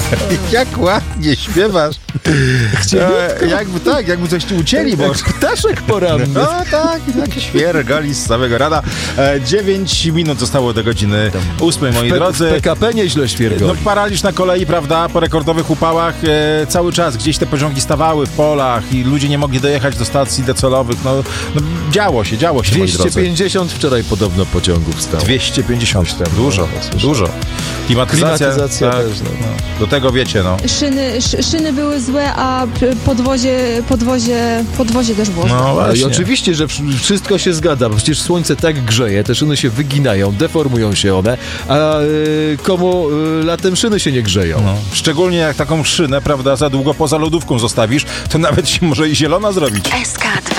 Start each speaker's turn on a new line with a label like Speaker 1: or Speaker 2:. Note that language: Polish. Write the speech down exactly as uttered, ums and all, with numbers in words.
Speaker 1: Jak ładnie śpiewasz. E, jakby tak, jakby coś ci ucięli, bo...
Speaker 2: Ptaszek poranny.
Speaker 1: No tak, taki świergali z samego rana. E, dziewięć minut zostało do godziny ósmej, moi
Speaker 2: P-
Speaker 1: drodzy.
Speaker 2: W P K P nieźle świergoli.
Speaker 1: No paraliż na kolei, prawda, po rekordowych upałach e, cały czas gdzieś te pociągi stawały w polach i ludzie nie mogli dojechać do stacji docelowych. No, no działo się, działo się, moi
Speaker 2: dwieście
Speaker 1: drodzy.
Speaker 2: pięćdziesiąt wczoraj podobno pociągów stało.
Speaker 1: dwieście pięćdziesiąt. Dużo,
Speaker 2: No,
Speaker 1: dużo. Klimatyzacja,
Speaker 2: Klimatyzacja
Speaker 1: tak,
Speaker 2: też, no.
Speaker 1: no. Do tego wiecie, no.
Speaker 3: Szyny, szy, szyny były złe, a p- podwozie, podwozie, podwozie też było złe.
Speaker 1: No
Speaker 2: I
Speaker 1: właśnie.
Speaker 2: oczywiście, że wsz- wszystko się zgadza, bo przecież słońce tak grzeje, te szyny się wyginają, deformują się one, a y, komu y, latem szyny się nie grzeją.
Speaker 1: No. Szczególnie jak taką szynę, prawda, za długo poza lodówką zostawisz, to nawet się może i zielona zrobić.
Speaker 4: S K dwa.